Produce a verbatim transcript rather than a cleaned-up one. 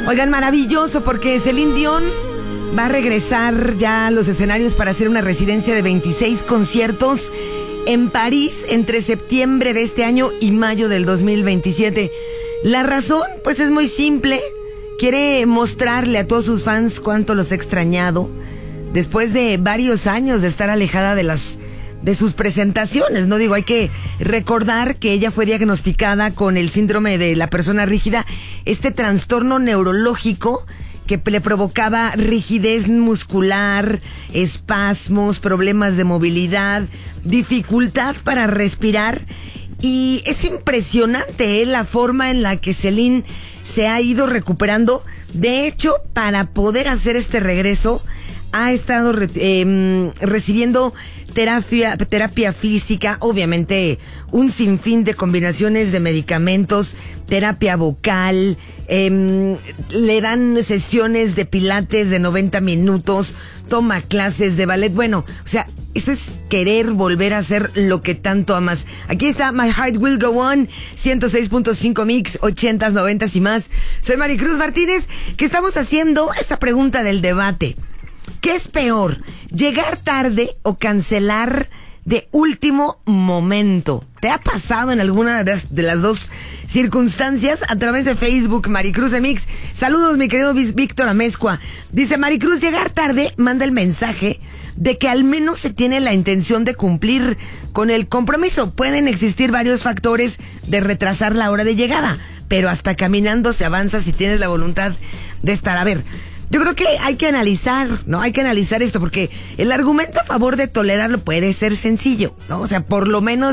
Oigan, maravilloso, porque Celine Dion va a regresar ya a los escenarios para hacer una residencia de veintiséis conciertos en París entre septiembre de este año y mayo del dos mil veintisiete. La razón, pues es muy simple. Quiere mostrarle a todos sus fans cuánto los ha extrañado después de varios años de estar alejada de las de sus presentaciones, ¿no? Digo, hay que recordar que ella fue diagnosticada con el síndrome de la persona rígida, este trastorno neurológico que le provocaba rigidez muscular, espasmos, problemas de movilidad, dificultad para respirar. Y es impresionante, ¿eh?, la forma en la que Celine se ha ido recuperando. De hecho, para poder hacer este regreso, ha estado re- eh, recibiendo terapia, terapia física, obviamente un sinfín de combinaciones de medicamentos, terapia vocal, eh, le dan sesiones de pilates de noventa minutos, toma clases de ballet. Bueno, o sea, eso es querer volver a hacer lo que tanto amas. Aquí está My Heart Will Go On, ciento seis punto cinco Mix, ochentas, noventas y más. Soy Maricruz Martínez, que estamos haciendo esta pregunta del debate. ¿Qué es peor, llegar tarde o cancelar de último momento? ¿Te ha pasado en alguna de las, de las dos circunstancias? A través de Facebook, Maricruz M X. Saludos, mi querido Víctor Amezcua. Dice: Maricruz, llegar tarde manda el mensaje de que al menos se tiene la intención de cumplir con el compromiso. Pueden existir varios factores de retrasar la hora de llegada, pero hasta caminando se avanza si tienes la voluntad de estar. A ver, yo creo que hay que analizar, ¿no? Hay que analizar esto, porque el argumento a favor de tolerarlo puede ser sencillo, ¿no? O sea, por lo menos